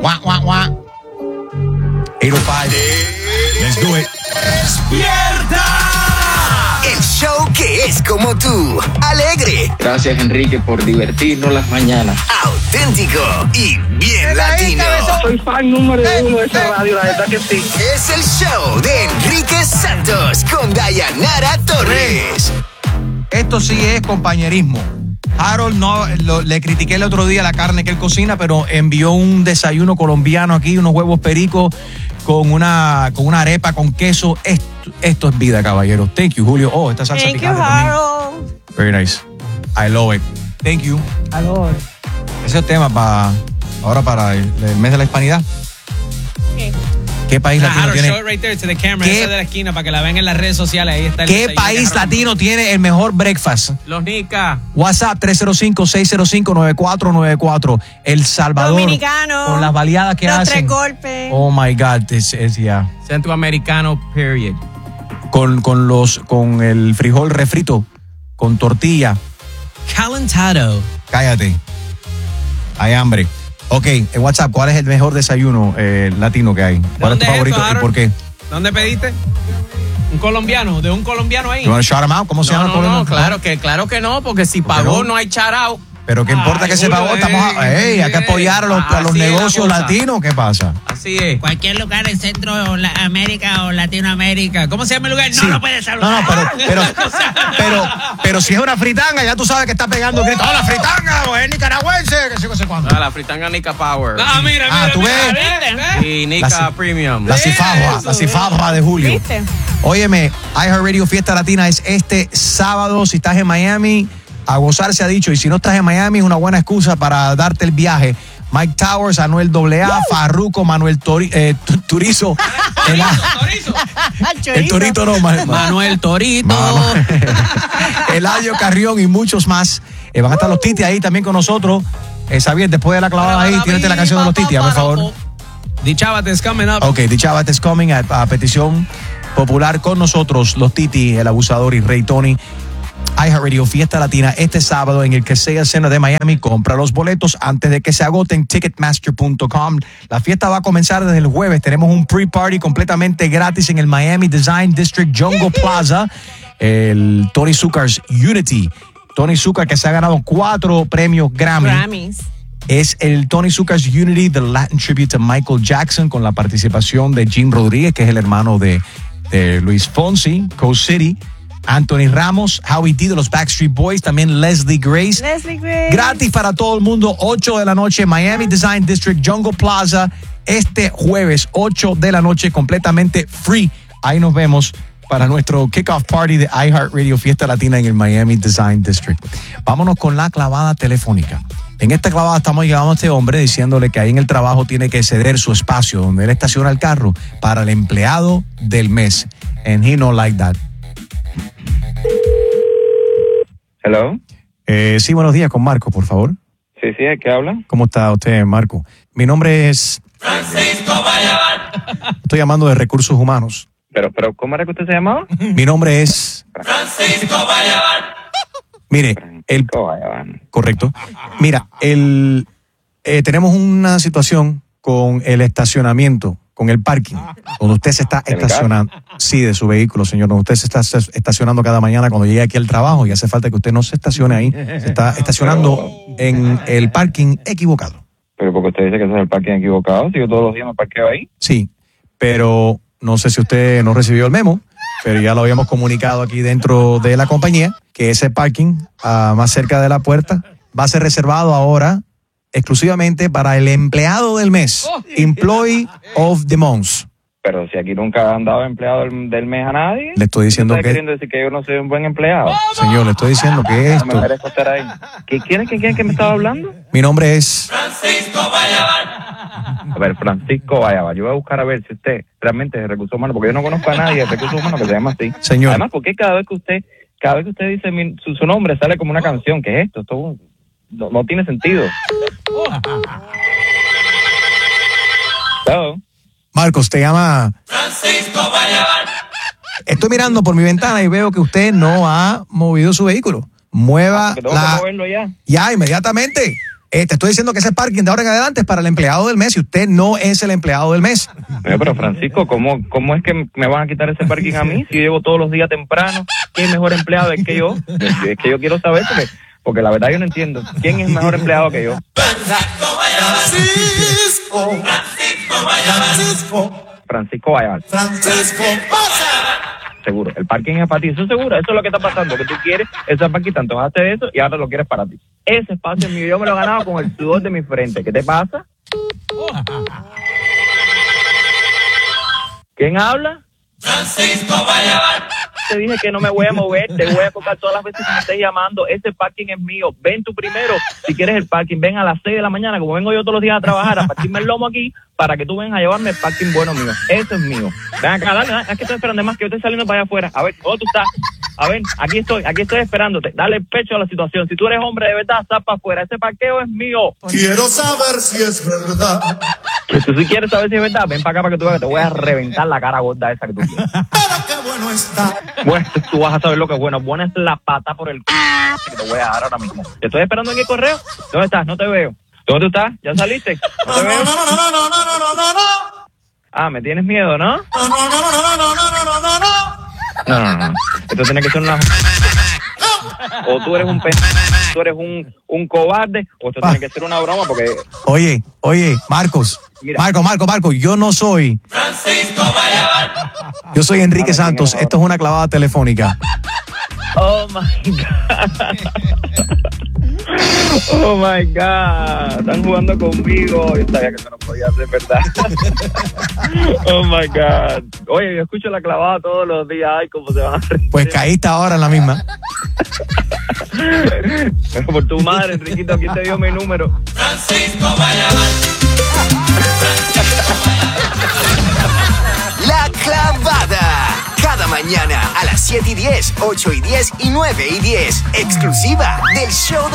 Wah, wah, wah. 805. Let's do it. ¡Despierta! El show que es como tú. Alegre, Gracias, Enrique, por divertirnos las mañanas. auténtico y bien latino. Soy fan número 1 de esta radio, la verdad que sí. Es el show de Enrique Santos con Dayanara Torres. Esto sí es compañerismo. Harold le critiqué el otro día la carne que él cocina, pero envió un desayuno colombiano aquí, unos huevos pericos con una arepa con queso. Esto es vida, caballero. Thank you, Julio. Oh, esta salsa Thank you, picante también. Harold. Very nice. I love it. Thank you. I love it. Ese es el tema para el mes de la hispanidad. ¿Qué? ¿Qué país latino Harold, tiene? show it right there to the camera, ¿Qué? esa de la esquina, para que la vean en las redes sociales. Ahí está el ¿Qué desayuno país de Harold. latino tiene el mejor breakfast? Los Nica. WhatsApp 305-605-9494. El Salvador. Dominicano. Con las baleadas que Los hacen. 3 golpes. Oh my God, yeah. Centroamericano, period. Con el frijol refrito, con tortilla. Calentado. Cállate. Hay hambre. Ok, en WhatsApp, ¿cuál es el mejor desayuno latino que hay? ¿Cuál es tu ¿Dónde es favorito esto, y Harold? por qué? ¿Dónde pediste? Un colombiano, de un colombiano ahí. ¿You want to shout him out? ¿Cómo se llama el colombiano? claro que no, porque si ¿Por qué pagó no? no hay charao. Pero qué importa Ay, que se Julio, pagó, hay que apoyar a los así es la negocios cosa. latinos, ¿qué pasa? Así es. Cualquier lugar en Centroamérica o Latinoamérica. ¿Cómo se llama el lugar? Sí. No lo puedes saludar. No, pero si es una fritanga, ya tú sabes que está pegando grito. ¡Oh, la fritanga! O es nicaragüense, que sé cuánto. La fritanga Nica Power. mira, ¿tú ves? Y Nica Premium. La cifabra de Julio. ¿Viste? Óyeme, iHeartRadio Fiesta Latina es este sábado. Si estás en Miami, a gozar se ha dicho. Y si no estás en Miami, es una buena excusa para darte el viaje. Mike Towers, Anuel AA, Farruko, Manuel Turizo. El Torito no, Manuel Torito. Eladio Carrión y muchos más. Van a estar los Titi ahí también con nosotros. Xavier, después de la clavada ahí, tírate la canción de los Titi, por favor. Dichabate is coming up. Ok, Dichabate is coming a petición popular con nosotros, los Titi, el abusador y Rey Tony. iHeartRadio Fiesta Latina este sábado en el Kaseya Center de Miami. Compra los boletos antes de que se agoten. Ticketmaster.com. La fiesta va a comenzar desde el jueves. Tenemos un pre-party completamente gratis en el Miami Design District Jungle Plaza. El Tony Zucker's Unity. Tony Zucker, que se ha ganado 4 premios Grammys. Es el Tony Zucker's Unity, The Latin Tribute to Michael Jackson, con la participación de Jim Rodríguez, que es el hermano de Luis Fonsi, Coast City, Anthony Ramos, Howie D de los Backstreet Boys, también Leslie Grace. Gratis para todo el mundo, 8 de la noche, Miami Design District, Jungle Plaza, este jueves, 8 de la noche, completamente free. Ahí nos vemos para nuestro kickoff party de iHeartRadio Fiesta Latina en el Miami Design District. Vámonos con la clavada telefónica. En esta clavada estamos llegando a este hombre diciéndole que ahí en el trabajo tiene que ceder su espacio donde él estaciona el carro para el empleado del mes. And he not like that. Hello. Sí, buenos días, con Marco, por favor. Sí, ¿de qué habla? ¿Cómo está usted, Marco? Mi nombre es Francisco Vallavar. Estoy llamando de Recursos Humanos. Pero, ¿cómo era que usted se llamaba? Mi nombre es Francisco Vallavar. Mire, correcto. Mira, tenemos una situación con el estacionamiento, con el parking, donde usted se está estacionando. Sí, de su vehículo, señor. Donde usted se está estacionando cada mañana cuando llegue aquí al trabajo y hace falta que usted no se estacione ahí. Se está estacionando en el parking equivocado. Pero porque usted dice que ese es el parking equivocado, si yo todos los días me parqueo ahí. Sí, pero no sé si usted no recibió el memo, pero ya lo habíamos comunicado aquí dentro de la compañía, que ese parking más cerca de la puerta va a ser reservado ahora exclusivamente para el empleado del mes, Employee of the Month. Pero si aquí nunca han dado empleado del mes a nadie. Le estoy diciendo ¿Está que... queriendo decir que yo no soy un buen empleado? Señor, le estoy diciendo que No esto... me merezco estar ahí. ¿Quién es que me estaba hablando? Mi nombre es... Francisco Vallavar. A ver, Francisco Vallavar. Yo voy a buscar a ver si usted realmente es de recursos humanos, porque yo no conozco a nadie de recursos humanos que se llama así. Señor. Además, porque cada vez que usted dice su nombre sale como una canción. ¿Qué es esto? Esto no tiene sentido. Hello. Marcos, te llama... Francisco Vallavar. Estoy mirando por mi ventana y veo que usted no ha movido su vehículo. Mueva Tengo que moverlo ya. Ya, inmediatamente. Te estoy diciendo que ese parking de ahora en adelante es para el empleado del mes y usted no es el empleado del mes. Pero Francisco, ¿cómo es que me van a quitar ese parking a mí? Si yo llevo todos los días temprano, ¿quién es mejor empleado es que yo? Es que yo quiero saber porque la verdad yo no entiendo. ¿Quién es mejor empleado que yo? Francisco Bayabal. Seguro, el parking es para ti, eso es seguro, eso es lo que está pasando, que tú quieres ese parking, tanto vas a hacer eso y ahora lo quieres para ti. Ese espacio es mío, yo me lo he ganado con el sudor de mi frente. ¿Qué te pasa? ¿Quién habla? Francisco Bayabal. Te dije que no me voy a mover, te voy a tocar todas las veces que me estés llamando. Ese parking es mío. Ven tú primero, si quieres el parking. Ven a las 6 de la mañana, como vengo yo todos los días a trabajar, a partirme el lomo aquí, para que tú vengas a llevarme el parking bueno mío. Ese es mío. Ven acá, dale, es que estoy esperando más, que yo estoy saliendo para allá afuera. A ver, ¿dónde tú estás? A ver, aquí estoy esperándote. Dale el pecho a la situación. Si tú eres hombre de verdad, sal para afuera. Ese parqueo es mío. Quiero saber si es verdad. Que tú sí quieres saber si es verdad, ven para acá para que tú veas que te voy a reventar la cara gorda esa que tú tienes. Pero qué bueno está. Bueno, tú vas a saber lo que es bueno. Buena es la pata por el que te voy a dar ahora mismo. Te estoy esperando en el correo. ¿Dónde estás? No te veo. ¿Dónde tú estás? ¿Ya saliste? No te veo. No. Ah, ¿me tienes miedo, no? No. Esto tiene que ser una... O tú eres tú eres un cobarde, o esto tiene que ser una broma porque... Oye, Marcos. Mira. Marcos, yo no soy. Francisco Bayabal. Yo soy Enrique A ver, Santos. ¿quién es Esto es una clavada telefónica. Oh my God. Oh my God. Están jugando conmigo. Yo sabía que eso no podía ser verdad. Oh my God. Oye, yo escucho la clavada todos los días. Ay, cómo se van a reír. Pues caíste ahora en la misma. Pero por tu madre, Enriquito, ¿quién te dio mi número? Francisco Bayabal. La Clavada. Cada mañana a las 7:10, 8:10 y 9:10. Exclusiva del show de